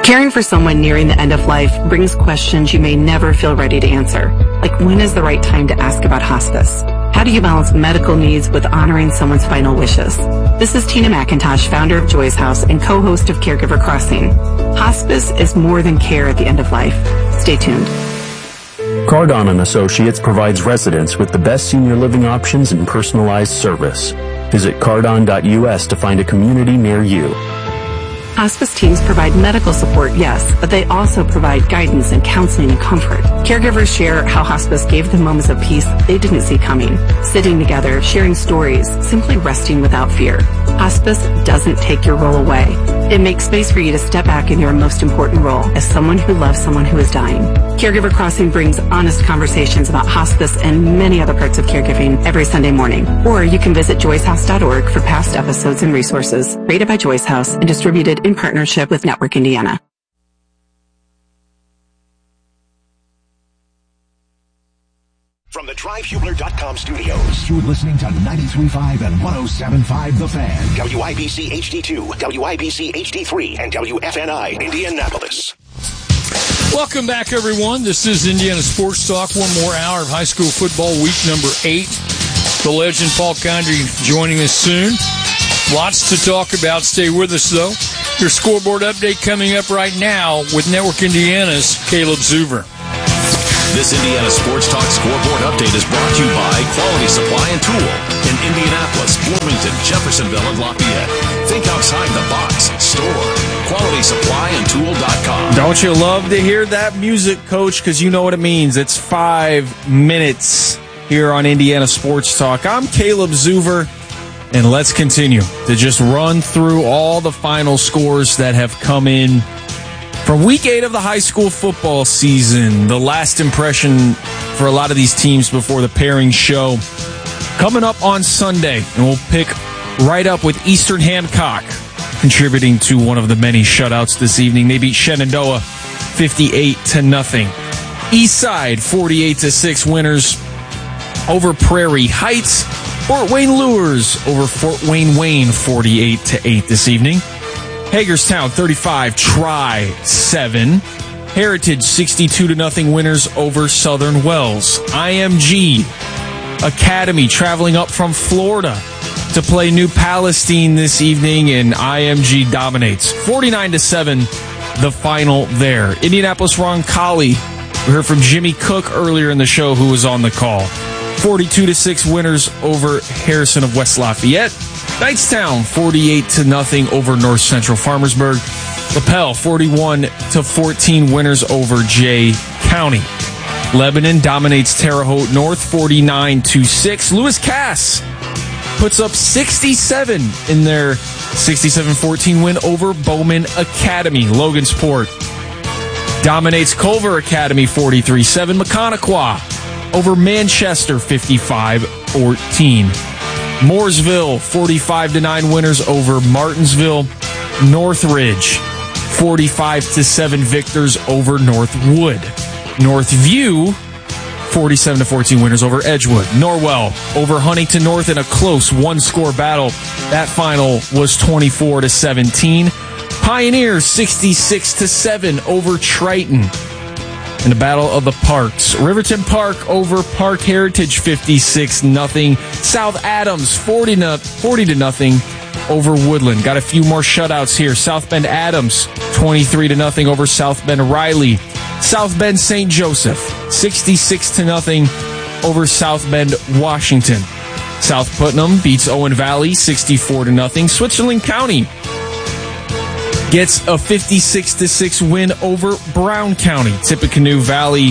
Caring for someone nearing the end of life brings questions you may never feel ready to answer. Like, when is the right time to ask about hospice? How do you balance medical needs with honoring someone's final wishes? This is Tina McIntosh, founder of Joy's House and co-host of Caregiver Crossing. Hospice is more than care at the end of life. Stay tuned. Cardon & Associates provides residents with the best senior living options and personalized service. Visit cardon.us to find a community near you. Hospice teams provide medical support, yes, but they also provide guidance and counseling and comfort. Caregivers share how hospice gave them moments of peace they didn't see coming. Sitting together, sharing stories, simply resting without fear. Hospice doesn't take your role away. It makes space for you to step back in your most important role as someone who loves someone who is dying. Caregiver Crossing brings honest conversations about hospice and many other parts of caregiving every Sunday morning. Or you can visit joyshouse.org for past episodes and resources. Rated by Joy's House and distributed in partnership with Network Indiana. From the DriveHubler.com studios, you're listening to 93.5 and 107.5 The Fan, WIBC HD2, WIBC HD3, and WFNI Indianapolis. Welcome back, everyone. This is Indiana Sports Talk. One more hour of high school football, week number 8. The legend Paul Condry joining us soon. Lots to talk about. Stay with us, though. Your scoreboard update coming up right now with Network Indiana's Caleb Zuber. This Indiana Sports Talk scoreboard update is brought to you by Quality Supply and Tool in Indianapolis, Bloomington, Jeffersonville, and Lafayette. Think outside the box. Store QualitySupplyandTool.com. Don't you love to hear that music, Coach? Because you know what it means. It's 5 minutes here on Indiana Sports Talk. I'm Caleb Zuber, and let's continue to just run through all the final scores that have come in from Week 8 of the high school football season. The last impression for a lot of these teams before the pairing show coming up on Sunday. And we'll pick right up with Eastern Hancock contributing to one of the many shutouts this evening. They beat Shenandoah 58-0. Eastside 48-6 winners over Prairie Heights. Fort Wayne Lures over Fort Wayne 48-8 this evening. Hagerstown 35, Tri-7. Heritage 62-0 winners over Southern Wells. IMG Academy traveling up from Florida to play New Palestine this evening, and IMG dominates 49-7 the final there. Indianapolis Roncalli, we heard from Jimmy Cook earlier in the show, who was on the call. 42-6 winners over Harrison of West Lafayette. Knightstown 48-0 over North Central Farmersburg. LaPel 41-14 winners over Jay County. Lebanon dominates Terre Haute North 49-6. Lewis Cass puts up 67 in their 67-14 win over Bowman Academy. Logansport dominates Culver Academy 43-7. Mechaniqua over Manchester 55-14. Mooresville 45-9 winners over Martinsville. Northridge 45-7 victors over Northwood. Northview 47-14 winners over Edgewood. Norwell over Huntington North in a close one-score battle. That final was 24-17. Pioneers 66-7 over Triton. In the Battle of the Parks, Riverton Park over Park Heritage 56-0. South Adams 40-0 over Woodland. Got a few more shutouts here. South Bend Adams 23-0 over South Bend Riley. South Bend St. Joseph 66-0 over South Bend Washington. South Putnam beats Owen Valley 64-0. Switzerland County gets a 56-6 win over Brown County. Tippecanoe Valley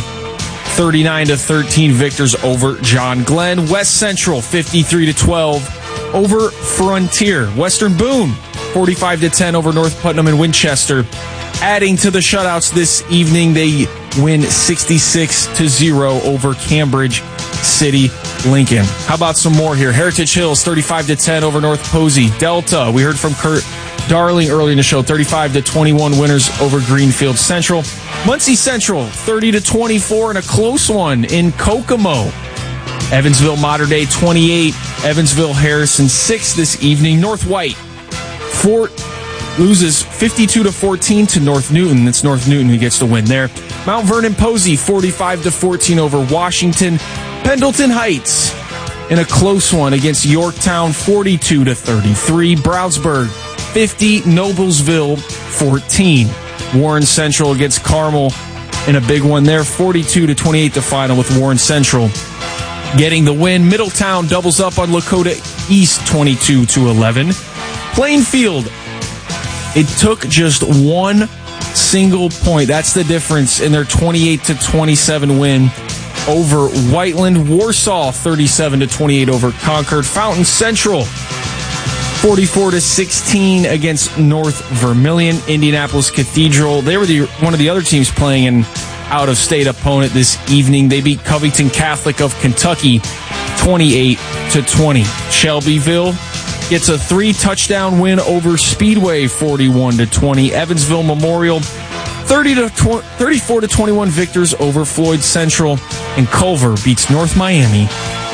39-13 victors over John Glenn. West Central 53-12 over Frontier. Western Boone 45-10 over North Putnam and Winchester. Adding to the shutouts this evening, they win 66-0 over Cambridge City Lincoln. How about some more here? Heritage Hills 35-10 over North Posey. Delta, we heard from Kurt Darling early in the show, 35-21 winners over Greenfield Central. Muncie Central 30-24 in a close one in Kokomo. Evansville Mater Dei 28, Evansville Harrison 6 this evening. North White loses 52-14 to North Newton. It's North Newton who gets the win there. Mount Vernon Posey 45-14 over Washington. Pendleton Heights in a close one against Yorktown 42-33. Brownsburg 50, Noblesville 14. Warren Central against Carmel in a big one there, 42-28 the final with Warren Central getting the win. Middletown doubles up on Lakota East 22-11. Plainfield, it took just one single point. That's the difference in their 28-27 win over Whiteland. Warsaw 37-28 over Concord. Fountain Central 44-16 against North Vermilion. Indianapolis Cathedral, they were one of the other teams playing an out-of-state opponent this evening. They beat Covington Catholic of Kentucky 28-20. Shelbyville gets a 3-touchdown win over Speedway 41-20. Evansville Memorial 34-21 victors over Floyd Central. And Culver beats North Miami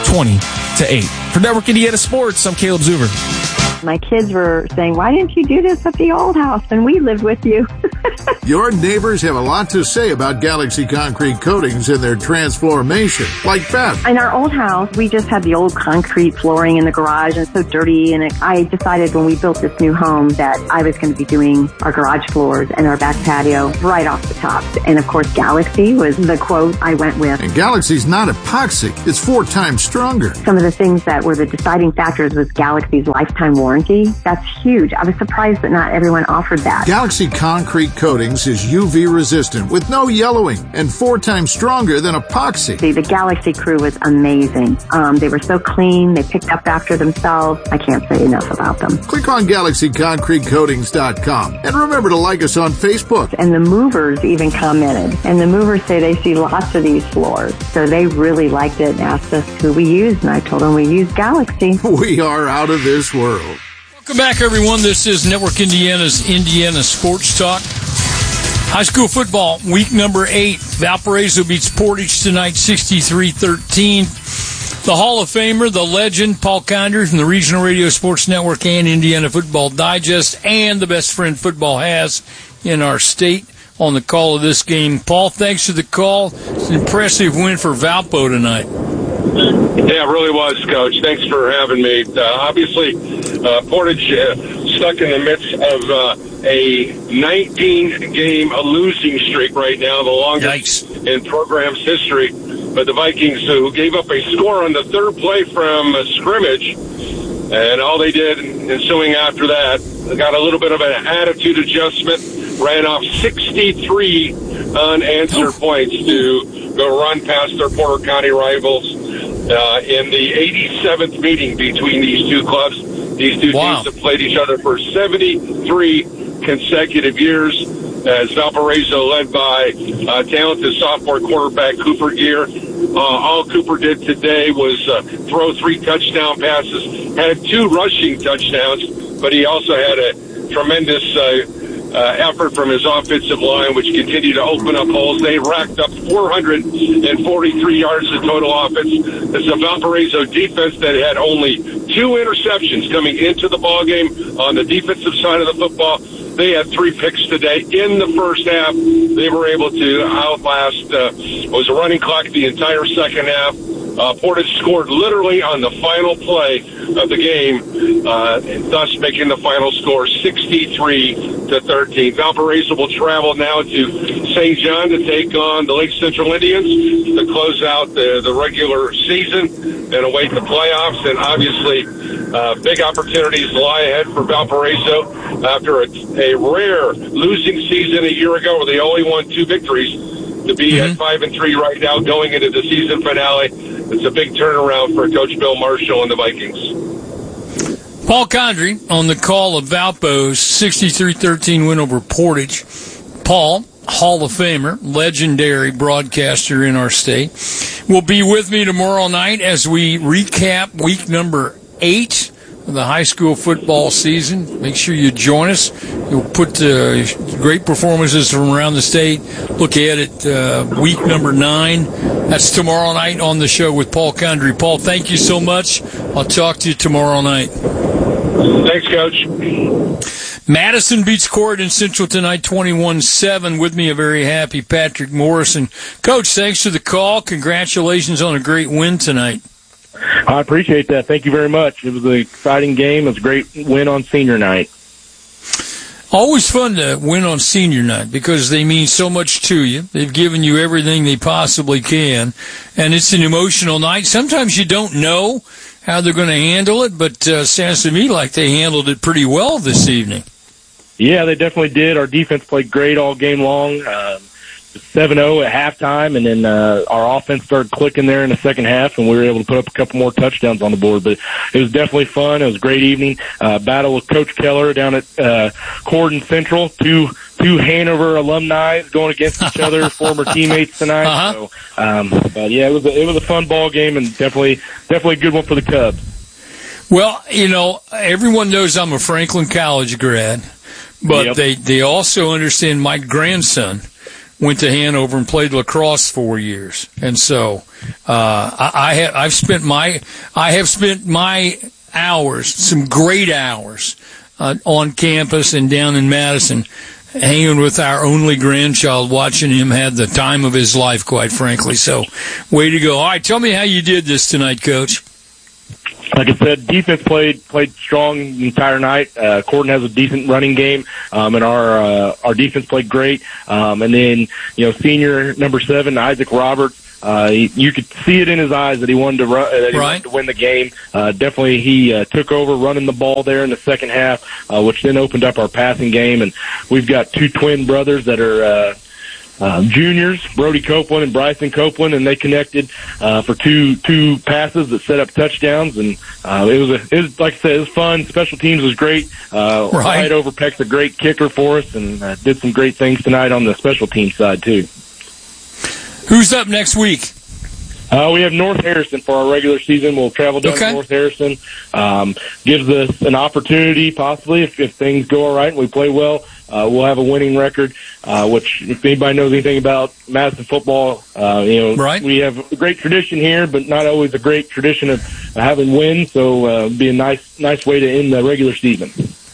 20-8. For Network Indiana Sports, I'm Caleb Zuber. My kids were saying, why didn't you do this at the old house when we lived with you? Your neighbors have a lot to say about Galaxy Concrete Coatings and their transformation, like Beth. In our old house, we just had the old concrete flooring in the garage and it's so dirty. And I decided when we built this new home that I was going to be doing our garage floors and our back patio right off the top. And of course, Galaxy was the quote I went with. And Galaxy's not epoxy. It's 4 times stronger. Some of the things that were the deciding factors was Galaxy's lifetime warranty. That's huge. I was surprised that not everyone offered that. Galaxy Concrete Coatings is UV resistant with no yellowing and 4 times stronger than epoxy. The Galaxy crew was amazing. They were so clean. They picked up after themselves. I can't say enough about them. Click on GalaxyConcreteCoatings.com and remember to like us on Facebook. And the movers even commented. And the movers say they see lots of these floors. So they really liked it and asked us who we used. And I told them we use Galaxy. We are out of this world. Welcome back, everyone. This is Network Indiana's Indiana Sports Talk. High school football, week number 8. Valparaiso beats Portage tonight, 63-13. The Hall of Famer, the legend, Paul Condry from the Regional Radio Sports Network and Indiana Football Digest, and the best friend football has in our state on the call of this game. Paul, thanks for the call. It's an impressive win for Valpo tonight. Yeah, it really was, Coach. Thanks for having me. Obviously, Portage stuck in the midst of a 19-game losing streak right now, the longest in program's history. But the Vikings, who gave up a score on the third play from a scrimmage, and all they did ensuing after that, got a little bit of an attitude adjustment, ran off 63 unanswered points to go run past their Porter County rivals in the 87th meeting between these two clubs. These two teams have played each other for 73 consecutive years, as Valparaiso, led by talented sophomore quarterback Cooper Gear. All Cooper did today was throw 3 touchdown passes, had 2 rushing touchdowns, but he also had a tremendous effort from his offensive line, which continued to open up holes. They racked up 443 yards of total offense. It's a Valparaiso defense that had only 2 interceptions coming into the ballgame on the defensive side of the football. They had 3 picks today. In the first half, they were able to outlast, was a running clock the entire second half. Portage scored literally on the final play of the game, thus making the final score 63-13. Valparaiso will travel now to St. John to take on the Lake Central Indians to close out the regular season and await the playoffs. And obviously, big opportunities lie ahead for Valparaiso after a rare losing season a year ago where they only won 2 victories. To be at 5-3 right now going into the season finale, it's a big turnaround for Coach Bill Marshall and the Vikings. Paul Condry on the call of Valpo's 63-13 win over Portage. Paul, Hall of Famer, legendary broadcaster in our state, will be with me tomorrow night as we recap week number 8 of the high school football season. Make sure you join us. You'll put great performances from around the state. Look ahead at week number 9. That's tomorrow night on the show with Paul Condry. Paul, thank you so much. I'll talk to you tomorrow night. Thanks, Coach. Madison beats Corydon Central tonight 21-7. With me, a very happy Patrick Morrison. Coach, thanks for the call. Congratulations on a great win tonight. I appreciate that. Thank you very much. It was an exciting game. It was a great win on senior night. Always fun to win on senior night because they mean so much to you. They've given you everything they possibly can, and it's an emotional night. Sometimes you don't know how they're going to handle it, but sounds to me like they handled it pretty well this evening. Yeah, they definitely did. Our defense played great all game long. 7-0 at halftime, and then our offense started clicking there in the second half, and we were able to put up a couple more touchdowns on the board. But it was definitely fun. It was a great evening. Battle with Coach Keller down at Corydon Central. Two Hanover alumni going against each other, former teammates tonight. Uh-huh. So, but yeah, it was a fun ball game, and definitely a good one for the Cubs. Well, you know, everyone knows I'm a Franklin College grad, but they also understand my grandson went to Hanover and played lacrosse 4 years, and so I have spent my hours, some great hours, on campus and down in Madison, hanging with our only grandchild, watching him have the time of his life, quite frankly. So, way to go! All right, tell me how you did this tonight, Coach. Like I said, defense played strong the entire night. Corydon has a decent running game, and our defense played great. And then, you know, senior number 7, Isaac Roberts, you could see it in his eyes that he wanted to run, that he wanted to win the game. Definitely, he took over running the ball there in the second half, which then opened up our passing game. And we've got 2 twin brothers that are juniors, Brody Copeland and Bryson Copeland, and they connected for two passes that set up touchdowns. And it was like I said, it was fun. Special teams was great. Wyatt Overpeck's a great kicker for us, and did some great things tonight on the special team side too. Who's up next week? We have North Harrison for our regular season. We'll travel down to North Harrison. Gives us an opportunity, possibly, if things go all right and we play well, we'll have a winning record, which, if anybody knows anything about Madison football, we have a great tradition here, but not always a great tradition of having wins, so it'd be a nice way to end the regular season.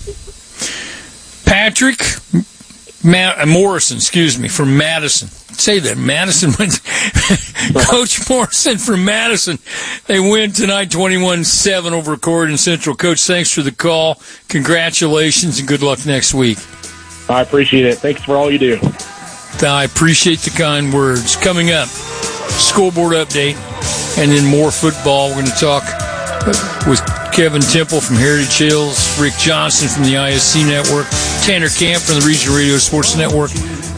Patrick Morrison, from Madison. Say that, Madison wins. Coach Morrison from Madison. They win tonight 21-7 over Corydon Central. Coach, thanks for the call. Congratulations and good luck next week. I appreciate it. Thanks for all you do. I appreciate the kind words. Coming up, scoreboard update, and then more football. We're going to talk with Kevin Temple from Heritage Hills, Rick Johnson from the ISC Network, Tanner Camp from the Regional Radio Sports Network.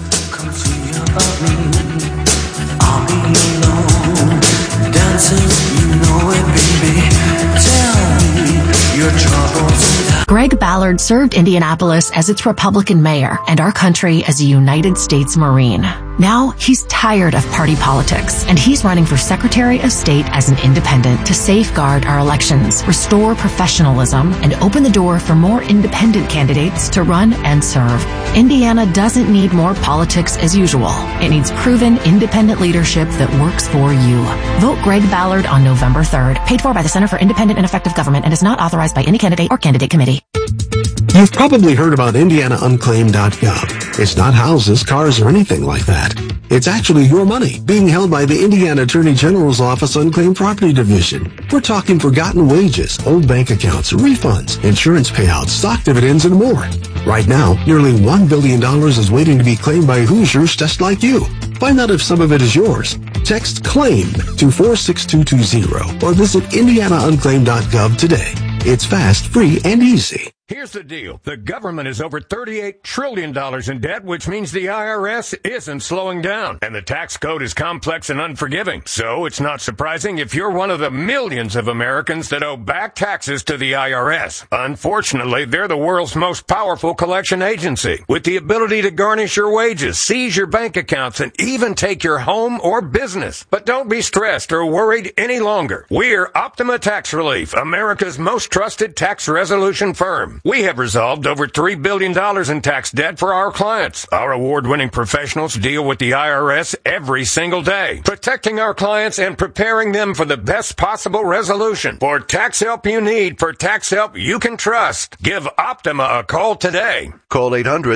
Greg Ballard served Indianapolis as its Republican mayor and our country as a United States Marine. Now he's tired of party politics, and he's running for Secretary of State as an independent to safeguard our elections, restore professionalism, and open the door for more independent candidates to run and serve. Indiana doesn't need more politics as usual. It needs proven independent leadership that works for you. Vote Greg Ballard on November 3rd. Paid for by the Center for Independent and Effective Government and is not authorized by any candidate or candidate committee. You've probably heard about IndianaUnclaimed.gov. It's not houses, cars, or anything like that. It's actually your money being held by the Indiana Attorney General's Office Unclaimed Property Division. We're talking forgotten wages, old bank accounts, refunds, insurance payouts, stock dividends, and more. Right now, nearly $1 billion is waiting to be claimed by Hoosiers just like you. Find out if some of it is yours. Text CLAIM to 46220 or visit IndianaUnclaimed.gov today. It's fast, free, and easy. Here's the deal. The government is over $38 trillion in debt, which means the IRS isn't slowing down. And the tax code is complex and unforgiving. So it's not surprising if you're one of the millions of Americans that owe back taxes to the IRS. Unfortunately, they're the world's most powerful collection agency, with the ability to garnish your wages, seize your bank accounts, and even take your home or business. But don't be stressed or worried any longer. We're Optima Tax Relief, America's most trusted tax resolution firm. time. We have resolved over $3 billion in tax debt for our clients. Our award-winning professionals deal with the IRS every single day, protecting our clients and preparing them for the best possible resolution. For tax help you need, for tax help you can trust, give Optima a call today. Call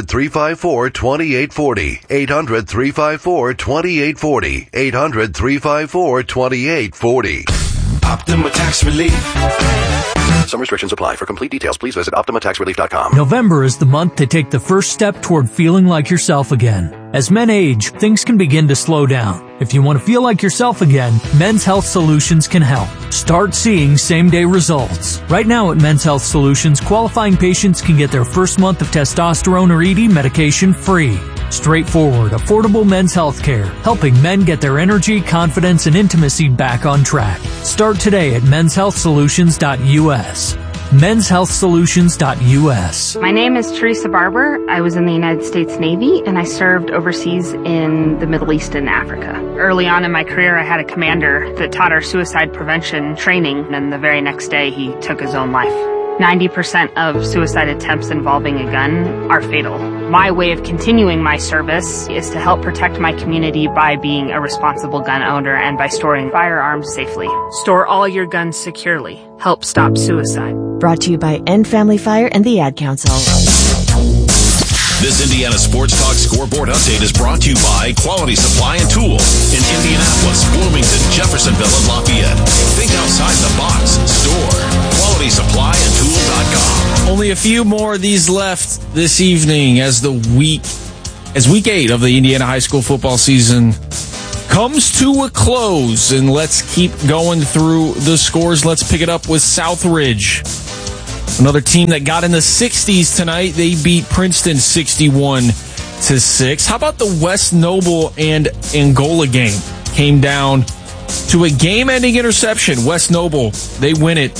800-354-2840. 800-354-2840. 800-354-2840. Optima Tax Relief. Some restrictions apply. For complete details, please visit OptimaTaxRelief.com. November is the month to take the first step toward feeling like yourself again. As men age, things can begin to slow down. If you want to feel like yourself again, Men's Health Solutions can help. Start seeing same-day results. Right now at Men's Health Solutions, qualifying patients can get their first month of testosterone or ED medication free. Straightforward, affordable men's health care, helping men get their energy, confidence, and intimacy back on track. Start today at menshealthsolutions.us. menshealthsolutions.us. My name is Teresa Barber. I was in the United States Navy, and I served overseas in the Middle East and Africa. Early on in my career, I had a commander that taught our suicide prevention training, and the very next day, he took his own life. 90% of suicide attempts involving a gun are fatal. My way of continuing my service is to help protect my community by being a responsible gun owner and by storing firearms safely. Store all your guns securely. Help stop suicide. Brought to you by End Family Fire and the Ad Council. This Indiana Sports Talk scoreboard update is brought to you by Quality Supply and Tool in Indianapolis, Bloomington, Jeffersonville, and Lafayette. Think outside the box. Store QualitySupplyandTool.com. Only a few more of these left this evening as week 8 of the Indiana high school football season comes to a close. And let's keep going through the scores. Let's pick it up with Southridge. Another team that got in the 60s tonight. They beat Princeton 61-6. How about the West Noble and Angola game? Came down to a game-ending interception. West Noble, they win it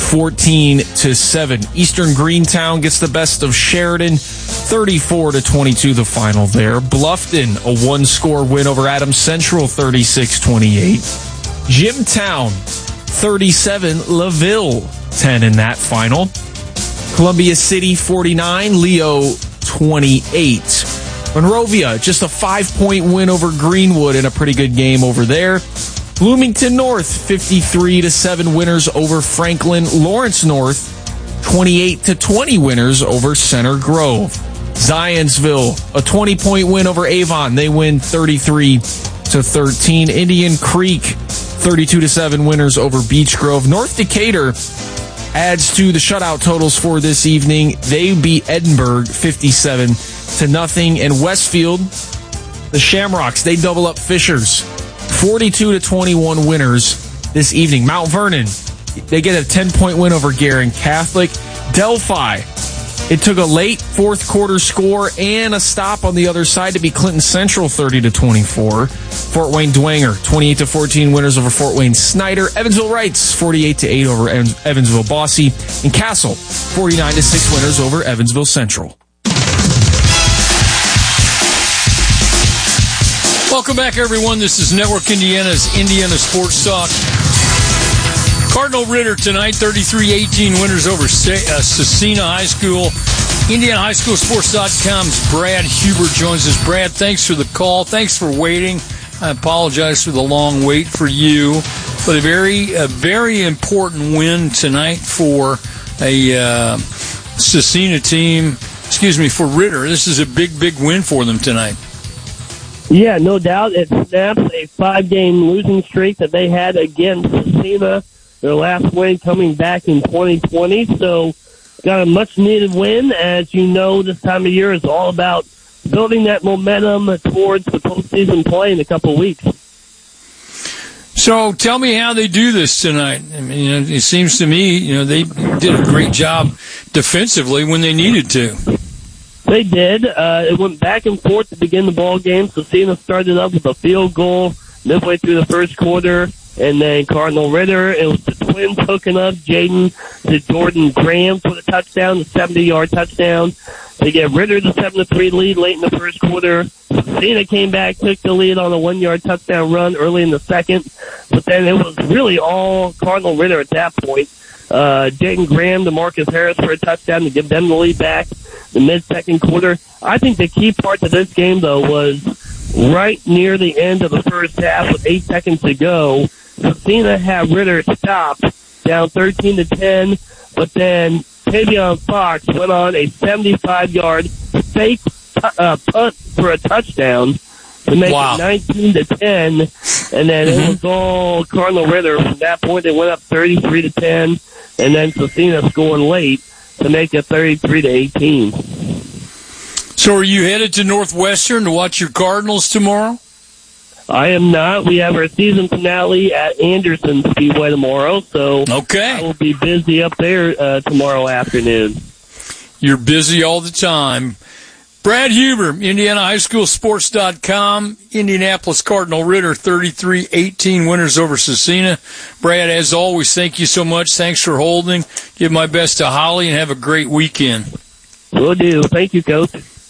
14-7. Eastern Greentown gets the best of Sheridan, 34-22 the final there. Bluffton, a one-score win over Adams Central, 36-28. Jimtown, 37. LaVille, 10 in that final. Columbia City, 49. Leo, 28. Monrovia, just a 5-point win over Greenwood in a pretty good game over there. Bloomington North, 53-7 winners over Franklin. Lawrence North, 28-20 winners over Center Grove. Zionsville, a 20-point win over Avon. They win 33-13. Indian Creek, 32-7 winners over Beech Grove. North Decatur adds to the shutout totals for this evening. They beat Edinburgh 57-0. And Westfield, the Shamrocks, they double up Fishers, 42-21 winners this evening. Mount Vernon, they get a 10-point win over Guerin Catholic. Delphi, it took a late fourth quarter score and a stop on the other side to beat Clinton Central 30-24. Fort Wayne Dwenger, 28-14 winners over Fort Wayne Snyder. Evansville Wrights, 48-8 over Evansville Bossy. And Castle, 49-6 winners over Evansville Central. Welcome back, everyone. This is Network Indiana's Indiana Sports Talk. Cardinal Ritter tonight, 33-18 winners over Cecina High School. IndianaHighSchoolSports.com's Brad Huber joins us. Brad, thanks for the call. Thanks for waiting. I apologize for the long wait for you. But a very important win tonight for a Cecina team. For Ritter. This is a big win for them tonight. Yeah, no doubt. It snaps a 5-game losing streak that they had against Cecina. Their last win coming back in 2020. So got a much-needed win. As you know, this time of year is all about building that momentum towards the postseason play in a couple of weeks. So tell me how they do this tonight. I mean, it seems to me, they did a great job defensively when they needed to. They did. It went back and forth to begin the ball game. Cecina started up with a field goal midway through the first quarter, and then Cardinal Ritter, it was the Twins hooking up Jaden to Jordan Graham for the touchdown, the 70-yard touchdown. They get Ritter the 7-3 lead late in the first quarter. Cecina came back, took the lead on a 1-yard touchdown run early in the second, but then it was really all Cardinal Ritter at that point. Dayton Graham to Marcus Harris for a touchdown to give them the lead back in the mid-second quarter. I think the key part to this game, though, was right near the end of the first half with 8 seconds to go. Cena had Ritter stop down 13-10, but then Tavion Fox went on a 75-yard fake punt for a touchdown to make it 19-10, and then it was all Cardinal Ritter. From that point, they went up 33-10, and then Cena scoring late to make it 33-18. So are you headed to Northwestern to watch your Cardinals tomorrow? I am not. We have our season finale at Anderson Speedway tomorrow, so I will be busy up there tomorrow afternoon. You're busy all the time. Brad Huber, IndianaHighSchoolSports.com, Indianapolis Cardinal Ritter 33-18 winners over Cecina. Brad, as always, thank you so much. Thanks for holding. Give my best to Holly and have a great weekend. Will do. Thank you, Coach.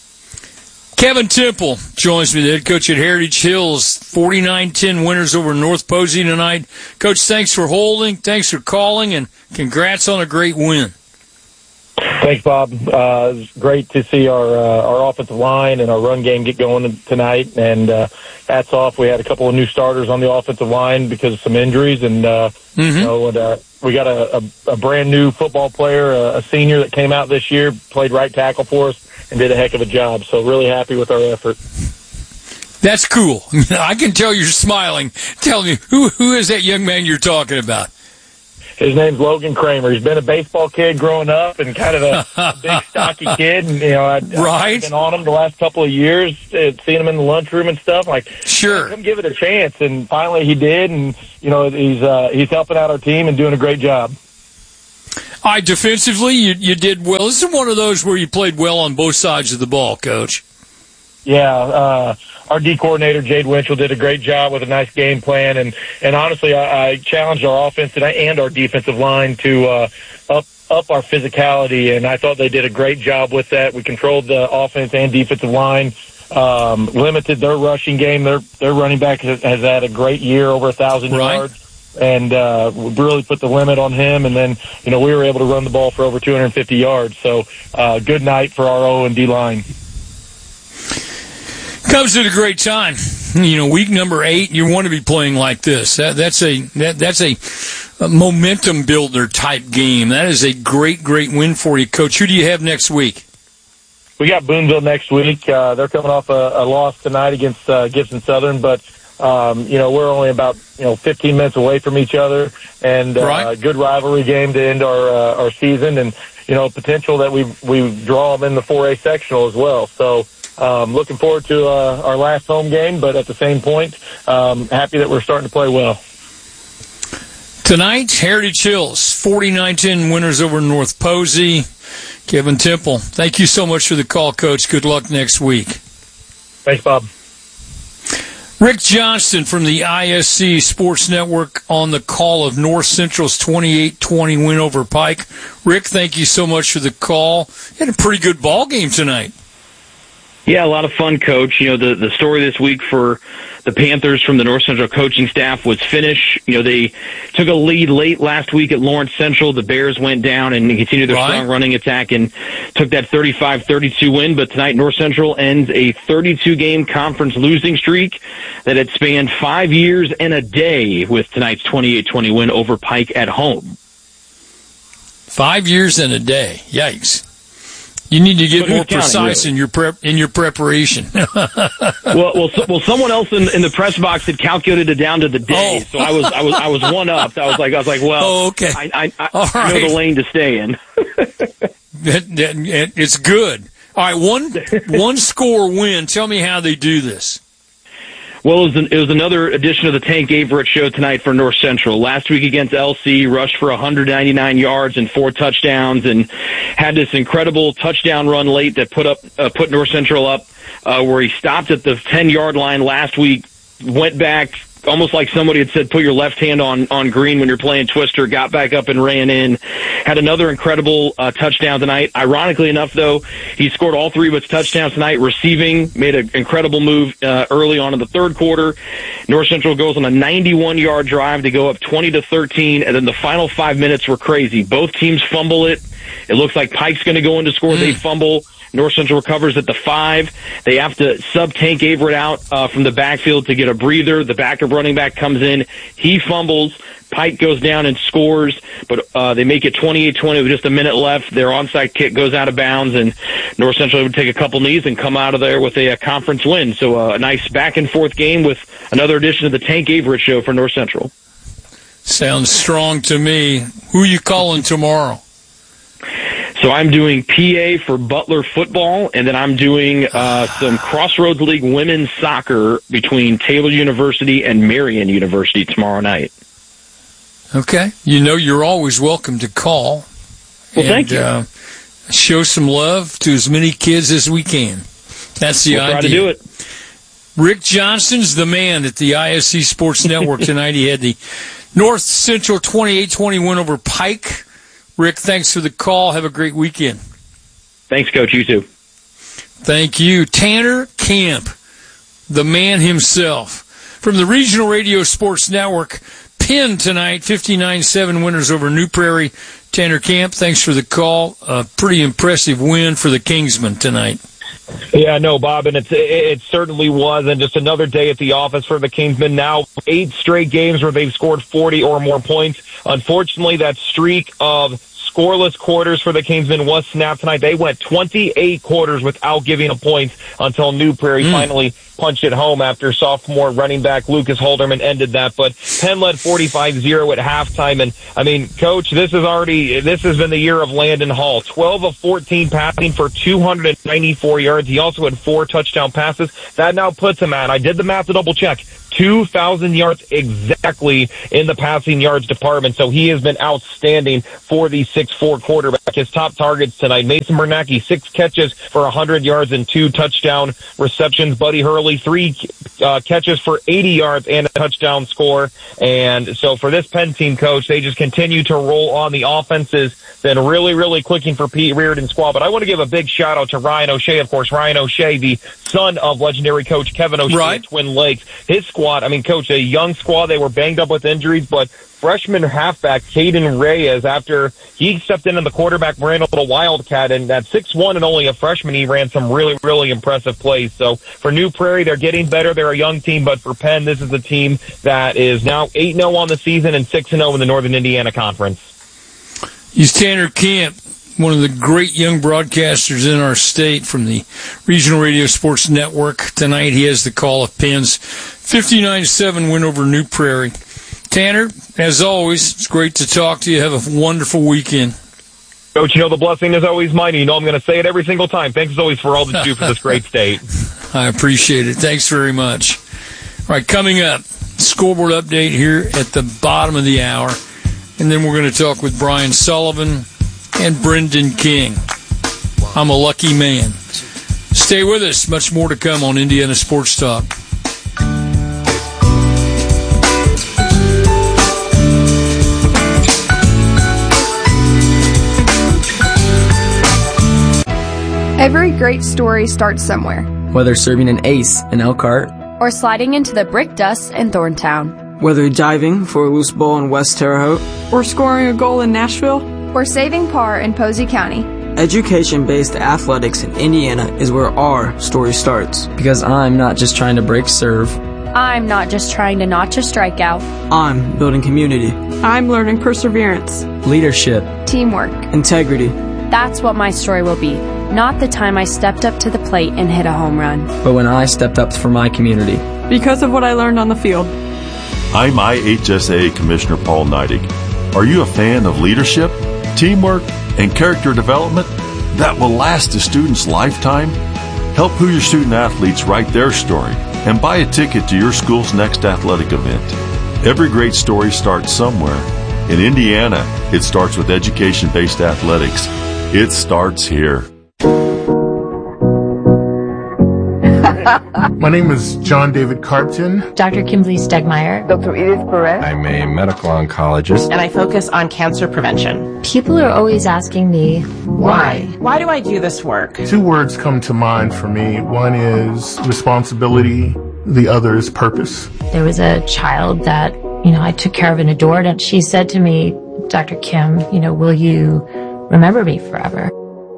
Kevin Temple joins me, the head coach at Heritage Hills, 49-10 winners over North Posey tonight. Coach, thanks for holding. Thanks for calling, and congrats on a great win. Thanks, Bob. It's great to see our offensive line and our run game get going tonight. And hats off. We had a couple of new starters on the offensive line because of some injuries. And we got a brand new football player, a senior that came out this year, played right tackle for us, and did a heck of a job. So really happy with our effort. That's cool. I can tell you're smiling. Tell me, who is that young man you're talking about? His name's Logan Kramer. He's been a baseball kid growing up and kind of a big, stocky kid. And, I've been on him the last couple of years, seeing him in the lunchroom and stuff. Like, sure, come give it a chance. And finally he did. And, he's helping out our team and doing a great job. All right, defensively, you did well. This is one of those where you played well on both sides of the ball, Coach. Yeah, our D coordinator, Jade Winchell, did a great job with a nice game plan. And honestly, I challenged our offense and our defensive line to up our physicality, and I thought they did a great job with that. We controlled the offense and defensive line, limited their rushing game. Their running back has had a great year, over 1,000 yards. And we really put the limit on him. And then, we were able to run the ball for over 250 yards. So good night for our O&D line. Comes at a great time. Week number 8, you want to be playing like this. That's a momentum builder type game. That is a great win for you, Coach. Who do you have next week? We got Boonville next week. They're coming off a loss tonight against Gibson Southern, but we're only about 15 minutes away from each other, and a good rivalry game to end our season, and potential that we draw them in the 4A sectional as well. So. Looking forward to our last home game, but at the same point, happy that we're starting to play well. Tonight, Heritage Hills, 49-10 winners over North Posey. Kevin Temple, thank you so much for the call, Coach. Good luck next week. Thanks, Bob. Rick Johnston from the ISC Sports Network on the call of North Central's 28-20 win over Pike. Rick, thank you so much for the call. You had a pretty good ball game tonight. Yeah, a lot of fun, Coach. The story this week for the Panthers from the North Central coaching staff was finish. They took a lead late last week at Lawrence Central. The Bears went down and continued their strong running attack and took that 35-32 win. But tonight, North Central ends a 32-game conference losing streak that had spanned 5 years and a day with tonight's 28-20 win over Pike at home. 5 years and a day. Yikes. You need to get more precise in your preparation. well, someone else in the press box had calculated it down to the day, so I was one up. I was like, well, okay. I know the lane to stay in. It's good. All right, one score win. Tell me how they do this. Well, it was another edition of the Tank Averett Show tonight for North Central. Last week against LC, rushed for 199 yards and 4 touchdowns, and had this incredible touchdown run late that put North Central up, where he stopped at the 10-yard line last week, went back, almost like somebody had said, put your left hand on green when you're playing Twister, got back up and ran in. Had another incredible touchdown tonight. Ironically enough, though, he scored all three of his touchdowns tonight, receiving, made an incredible move early on in the third quarter. North Central goes on a 91-yard drive to go up 20-13, and then the final 5 minutes were crazy. Both teams fumble it. It looks like Pike's going to go in to score. They fumble. North Central recovers at the 5. They have to sub Tank Averett out from the backfield to get a breather. The backup running back comes in. He fumbles. Pike goes down and scores, but they make it 28-20 with just a minute left. Their onside kick goes out of bounds, and North Central would take a couple knees and come out of there with a conference win. So a nice back-and-forth game with another edition of the Tank Averett Show for North Central. Sounds strong to me. Who are you calling tomorrow? So I'm doing PA for Butler football, and then I'm doing some Crossroads League women's soccer between Taylor University and Marian University tomorrow night. Okay. You know you're always welcome to call. Well, thank you. Show some love to as many kids as we can. That's the idea. Try to do it. Rick Johnston's the man at the ISC Sports Network tonight. He had the North Central 28-20 win over Pike. Rick, thanks for the call. Have a great weekend. Thanks, Coach. You too. Thank you. Tanner Camp, the man himself. From the Regional Radio Sports Network, Penn tonight, 59-7 winners over New Prairie. Tanner Camp, thanks for the call. A pretty impressive win for the Kingsmen tonight. Yeah, no, Bob, and it certainly was, and just another day at the office for the Kingsmen. Now 8 straight games where they've scored 40 or more points. Unfortunately, that streak of scoreless quarters for the Kingsmen was snapped tonight. They went 28 quarters without giving a point until New Prairie finally punched it home after sophomore running back Lucas Holderman ended that. But Penn led 45-0 at halftime. And, I mean, Coach, this has been the year of Landon Hall. 12 of 14 passing for 294 yards. He also had 4 touchdown passes. That now puts him at, I did the math to double check, 2,000 yards exactly in the passing yards department. So he has been outstanding for the 6'4" quarterback. His top targets tonight, Mason Bernanke, 6 catches for 100 yards and 2 touchdown receptions. Buddy Hurley, 3 catches for 80 yards and a touchdown score. And so for this Penn team, Coach, they just continue to roll on. The offenses been really, really clicking for Pete Reardon's squad. But I want to give a big shout out to Ryan O'Shea, of course. Ryan O'Shea, the son of legendary coach Kevin O'Shea at Twin Lakes. His squad, I mean, Coach, a young squad. They were banged up with injuries, but freshman halfback Caden Reyes, after he stepped in the quarterback, ran a little Wildcat, and at 6'1" and only a freshman, he ran some really, really impressive plays. So for New Prairie, they're getting better. They're a young team, but for Penn, this is a team that is now 8-0 on the season and 6-0 in the Northern Indiana Conference. He's Tanner Camp, one of the great young broadcasters in our state from the Regional Radio Sports Network. Tonight he has the call of Penn's 59-7 win over New Prairie. Tanner, as always, it's great to talk to you. Have a wonderful weekend. Coach, you know the blessing is always mine. You know I'm going to say it every single time. Thanks as always for all that you do for this great state. I appreciate it. Thanks very much. All right, coming up, scoreboard update here at the bottom of the hour. And then we're going to talk with Brian Sullivan and Brendan King. I'm a lucky man. Stay with us. Much more to come on Indiana Sports Talk. Every great story starts somewhere. Whether serving an ace in Elkhart, or sliding into the brick dust in Thorntown. Whether diving for a loose ball in West Terre Haute, or scoring a goal in Nashville, or saving par in Posey County. Education-based athletics in Indiana is where our story starts. Because I'm not just trying to break serve. I'm not just trying to notch a strikeout. I'm building community. I'm learning perseverance, leadership, teamwork, integrity. That's what my story will be. Not the time I stepped up to the plate and hit a home run, but when I stepped up for my community. Because of what I learned on the field. I'm IHSA Commissioner Paul Neidig. Are you a fan of leadership, teamwork, and character development that will last a student's lifetime? Help Hoosier student athletes write their story and buy a ticket to your school's next athletic event. Every great story starts somewhere. In Indiana, it starts with education-based athletics. It starts here. My name is John David Carpton. Dr. Kimberly Stegmeyer. Dr. Edith Perez. I'm a medical oncologist. And I focus on cancer prevention. People are always asking me, why? Why do I do this work? 2 words come to mind for me. One is responsibility. The other is purpose. There was a child that, I took care of and adored, and she said to me, Dr. Kim, will you remember me forever?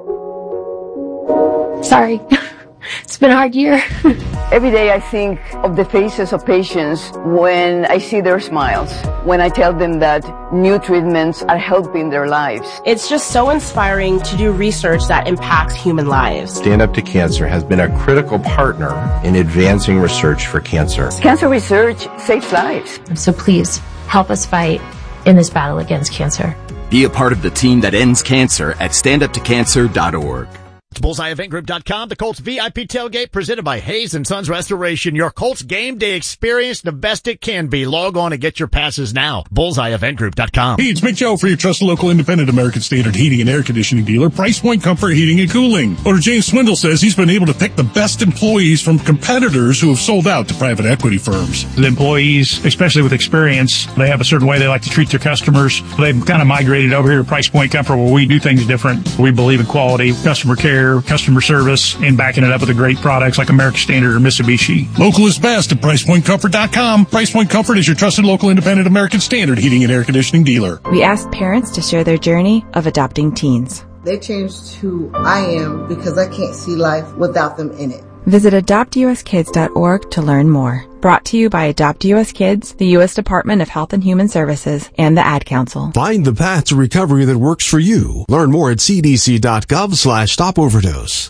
Sorry. It's been a hard year. Every day I think of the faces of patients when I see their smiles, when I tell them that new treatments are helping their lives. It's just so inspiring to do research that impacts human lives. Stand Up to Cancer has been a critical partner in advancing research for cancer. Cancer research saves lives. So please, help us fight in this battle against cancer. Be a part of the team that ends cancer at standuptocancer.org. It's BullseyeEventGroup.com, the Colts VIP tailgate presented by Hayes & Sons Restoration. Your Colts game day experience, the best it can be. Log on and get your passes now. BullseyeEventGroup.com. Hey, it's Mick Joe for your trusted local independent American Standard heating and air conditioning dealer, Price Point Comfort Heating and Cooling. Owner James Swindle says he's been able to pick the best employees from competitors who have sold out to private equity firms. The employees, especially with experience, they have a certain way they like to treat their customers. They've kind of migrated over here to Price Point Comfort where we do things different. We believe in quality, customer care, customer service, and backing it up with the great products like American Standard or Mitsubishi. Local is best at PricePointComfort.com. Price Point Comfort is your trusted local independent American Standard heating and air conditioning dealer. We asked parents to share their journey of adopting teens. They changed who I am because I can't see life without them in it. Visit AdoptUSKids.org to learn more. Brought to you by Adopt US Kids, the U.S. Department of Health and Human Services, and the Ad Council. Find the path to recovery that works for you. Learn more at cdc.gov/stopoverdose.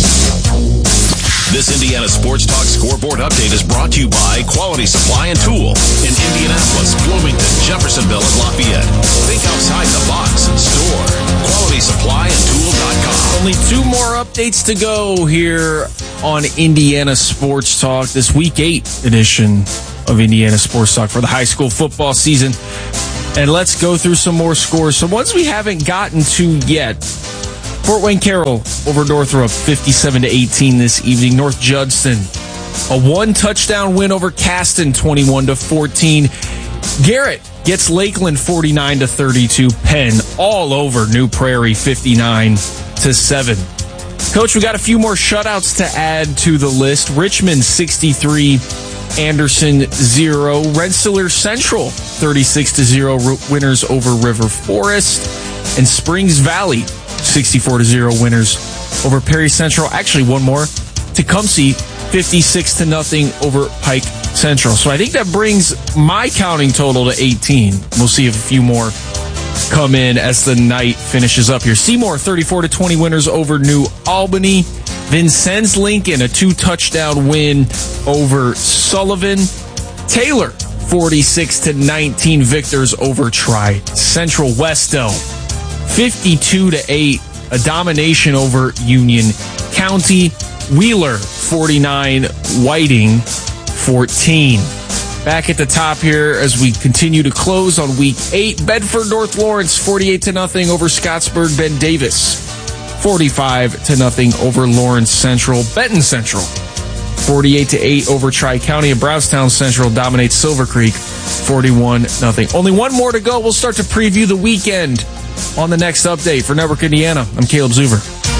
This Indiana Sports Talk scoreboard update is brought to you by Quality Supply and Tool in Indianapolis, Bloomington, Jeffersonville, and Lafayette. Think outside the box. Store QualitySupplyandTool.com. Only 2 more updates to go here on Indiana Sports Talk, this Week 8 edition of Indiana Sports Talk for the high school football season. And let's go through some more scores. Some ones we haven't gotten to yet. Fort Wayne Carroll over Northrop, 57-18 this evening. North Judson, a 1-touchdown win over Caston, 21-14. Garrett gets Lakeland 49-32. Penn all over New Prairie, 59-7. Coach, we got a few more shutouts to add to the list. Richmond 63, Anderson 0. Rensselaer Central 36-0 winners over River Forest, and Springs Valley 64-0 winners over Perry Central. Actually, one more. Tecumseh 56-0 over Pike Central. So I think that brings my counting total to 18. We'll see if a few more come in as the night finishes up here. Seymour 34-20 winners over New Albany. Vincennes Lincoln a 2-touchdown win over Sullivan. Taylor 46-19 victors over Tri Central. Westell 52-8, a domination over Union County. Wheeler 49, Whiting 14. Back at the top here as we continue to close on Week 8. Bedford North Lawrence 48-0 over Scottsburg. Ben Davis 45-0 over Lawrence Central. Benton Central 48-8 over Tri-County. And Brownstown Central dominates Silver Creek 41-0. Only one more to go. We'll start to preview the weekend on the next update. For Network Indiana, I'm Caleb Zuver.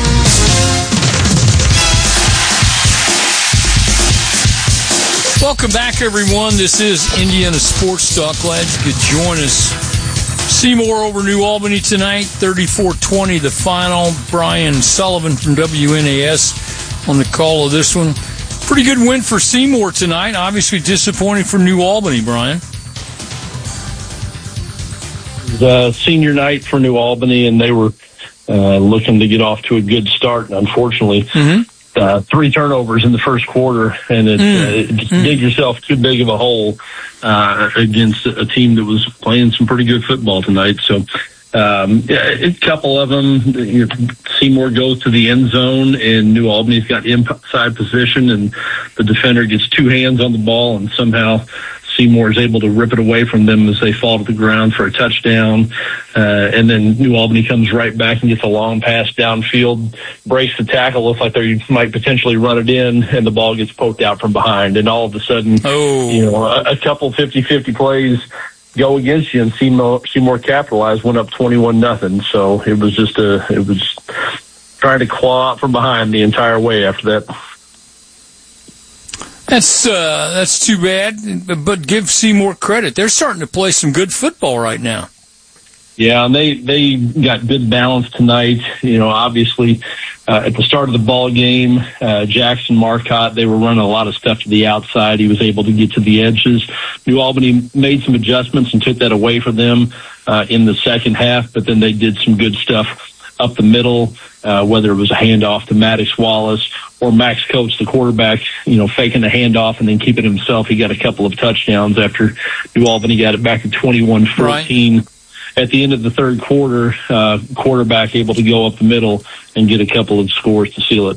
Welcome back, everyone. This is Indiana Sports Talk. Glad you could join us. Seymour over New Albany tonight, 34-20 the final. Brian Sullivan from WNAS on the call of this one. Pretty good win for Seymour tonight. Obviously disappointing for New Albany, Brian. The senior night for New Albany, and they were looking to get off to a good start. And unfortunately, 3 turnovers in the first quarter, and dig yourself too big of a hole against a team that was playing some pretty good football tonight. So a couple of them, Seymour goes to the end zone, and New Albany's got inside position, and the defender gets 2 hands on the ball and somehow Seymour is able to rip it away from them as they fall to the ground for a touchdown. And then New Albany comes right back and gets a long pass downfield, breaks the tackle, looks like they might potentially run it in, and the ball gets poked out from behind. And all of a sudden, a couple 50-50 plays go against you, and Seymour capitalized, went up 21-0. So it was trying to claw out from behind the entire way after that. That's too bad, but give Seymour credit. They're starting to play some good football right now. Yeah, and they got good balance tonight. Obviously, at the start of the ball game, Jackson Marcotte, they were running a lot of stuff to the outside. He was able to get to the edges. New Albany made some adjustments and took that away from them in the second half, but then they did some good stuff up the middle, whether it was a handoff to Maddox Wallace or Max Coates, the quarterback, faking the handoff and then keeping himself. He got a couple of touchdowns after New Albany got it back to 21-14. Right. At the end of the third quarter, quarterback able to go up the middle and get a couple of scores to seal it.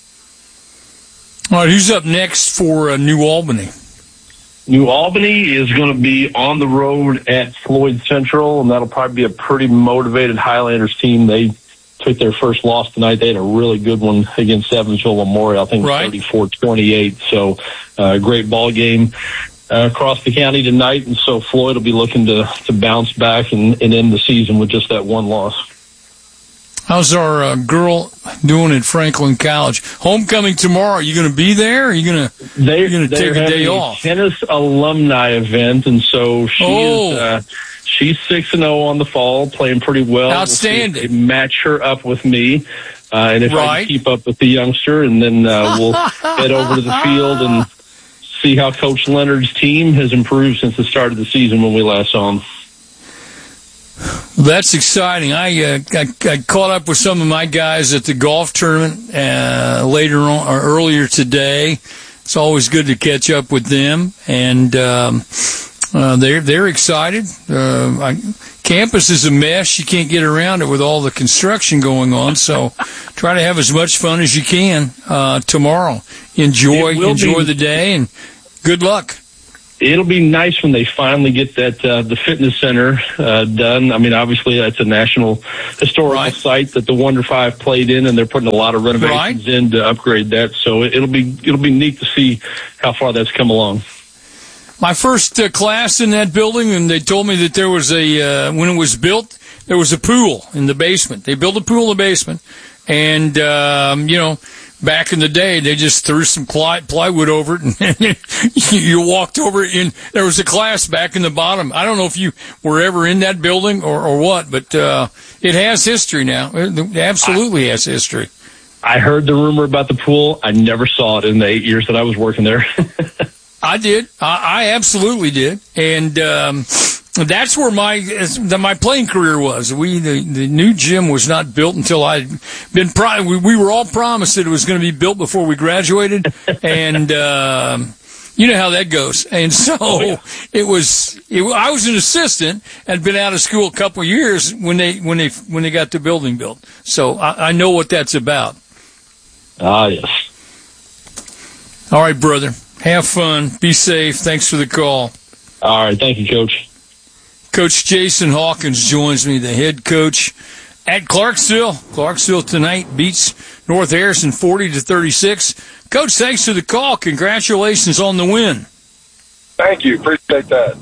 All right, who's up next for New Albany? New Albany is going to be on the road at Floyd Central, and that'll probably be a pretty motivated Highlanders team. They took their first loss tonight. They had a really good one against Evansville Memorial, I think 34-28. So great ball game across the county tonight, and so Floyd will be looking to bounce back and end the season with just that one loss. How's our girl doing at Franklin College? Homecoming tomorrow. Are you going to be there? Or are you going to take a day off? Tennis alumni event, and so she's 6-0 on the fall, playing pretty well. Outstanding. We'll see if they match her up with me, and if I can keep up with the youngster, and then we'll head over to the field and see how Coach Leonard's team has improved since the start of the season when we last saw him. That's exciting. I caught up with some of my guys at the golf tournament later on or earlier today. It's always good to catch up with them, and they're excited. Campus is a mess. You can't get around it with all the construction going on. So try to have as much fun as you can tomorrow. Enjoy the day, and good luck. It'll be nice when they finally get that the fitness center done. I mean, obviously that's a national historical site that the Wonder Five played in, and they're putting a lot of renovations in to upgrade that. So it'll be neat to see how far that's come along. My first class in that building, and they told me that there was when it was built, there was a pool in the basement. They built a pool in the basement, and back in the day, they just threw some plywood over it, and you walked over it, and there was a class back in the bottom. I don't know if you were ever in that building or what, but it has history now. It absolutely has history. I heard the rumor about the pool. I never saw it in the 8 years that I was working there. I did. I absolutely did. And that's where my playing career was. The new gym was not built until I'd been we were all promised that it was going to be built before we graduated, and you know how that goes. And so I was an assistant, had been out of school a couple of years when they got the building built. So I know what that's about. Ah, yes. All right, brother. Have fun. Be safe. Thanks for the call. All right. Thank you, Coach. Coach Jason Hawkins joins me, the head coach at Clarksville. Clarksville tonight beats North Harrison 40-36. Coach, thanks for the call. Congratulations on the win. Thank you. Appreciate that.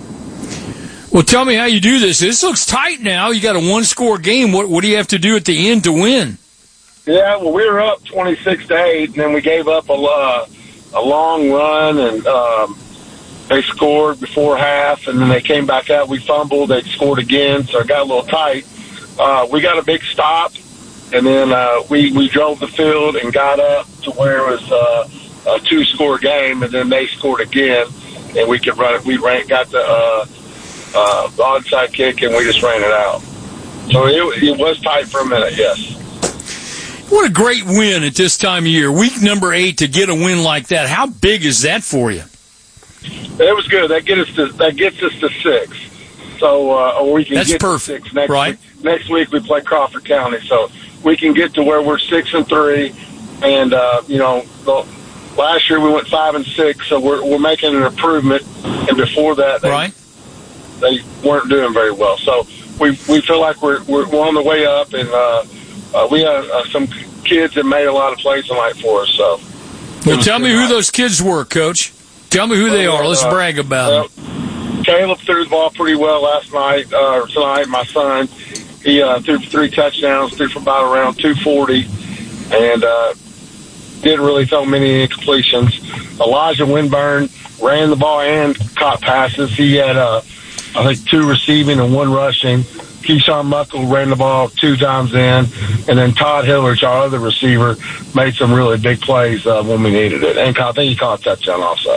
Well, tell me how you do this. This looks tight now. You got a one-score game. What do you have to do at the end to win? Yeah, well, we were up 26-8, and then we gave up a long run, and they scored before half, and then they came back out. We fumbled. They scored again, so it got a little tight. We got a big stop, and then we drove the field and got up to where it was a two-score game, and then they scored again, and we could run it. We got the onside kick, and we just ran it out. So it was tight for a minute, yes. What a great win at this time of year. Week number 8 to get a win like that. How big is that for you? It was good. That gets us to 6. So or we can get to 6 next week. Next week we play Crawford County, so we can get to where we're 6-3, and last year we went 5-6, so we're making an improvement. And before that, they weren't doing very well. So we feel like we're on the way up, and we have some kids that made a lot of plays tonight for us. So, well, tell me who those kids were, Coach. Tell me who they are. Let's brag about them. Caleb threw the ball pretty well tonight. My son, he threw for 3 touchdowns, threw for about around 240, and didn't really throw many incompletions. Elijah Winburn ran the ball and caught passes. He had, I think, 2 receiving and 1 rushing. Keyshawn Muckle ran the ball 2 times in, and then Todd Hillerich, our other receiver, made some really big plays when we needed it. And I think he caught a touchdown also.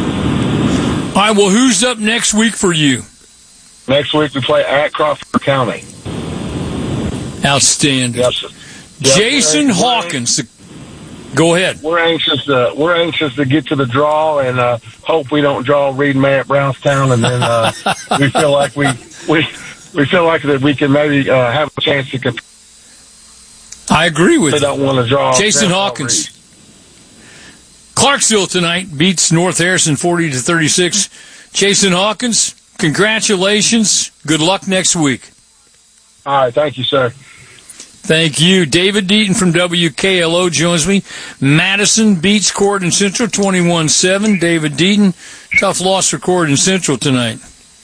All right, well, who's up next week for you? Next week we play at Crawford County. Outstanding. Yes, sir. Jason Hawkins. Go ahead. We're anxious to get to the draw and hope we don't draw Reed May at Brownstown, and then we feel like we feel like that we can maybe have a chance to compete. I agree with you. They don't want to draw Jason Hawkins. Clarksville tonight beats North Harrison 40-36. Jason Hawkins, congratulations. Good luck next week. All right, thank you, sir. Thank you. David Deaton from WKLO joins me. Madison beats Corydon Central 21-7. David Deaton, tough loss for Corydon Central tonight.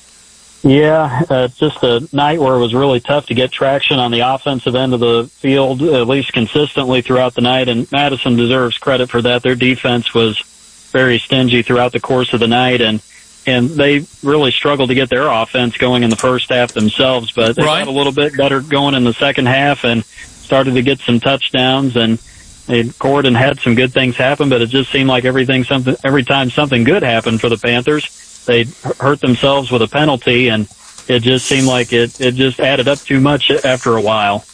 Yeah, just a night where it was really tough to get traction on the offensive end of the field, at least consistently throughout the night, and Madison deserves credit for that. Their defense was very stingy throughout the course of the night, and they really struggled to get their offense going in the first half themselves, but they got a little bit better going in the second half and started to get some touchdowns, and Corydon had some good things happen, but it just seemed like every time something good happened for the Panthers, they hurt themselves with a penalty, and it just seemed like it just added up too much after a while.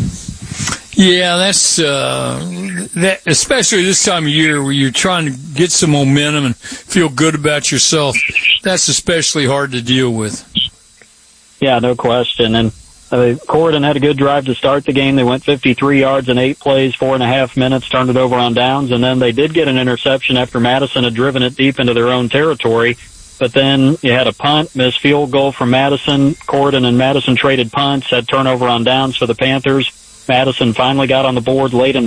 Yeah, that's that, especially this time of year where you're trying to get some momentum and feel good about yourself. That's especially hard to deal with. Yeah, no question. And Corydon had a good drive to start the game. They went 53 yards in 8 plays, 4.5 minutes, turned it over on downs, and then they did get an interception after Madison had driven it deep into their own territory. But then you had a punt, missed field goal from Madison. Corydon and Madison traded punts, had turnover on downs for the Panthers. Madison finally got on the board late in